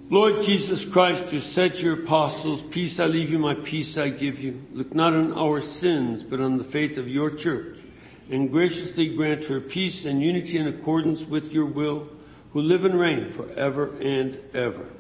Lord Jesus Christ, who said to your apostles, peace I leave you, my peace I give you. Look not on our sins, but on the faith of your church, and graciously grant her peace and unity in accordance with your will, who live and reign forever and ever.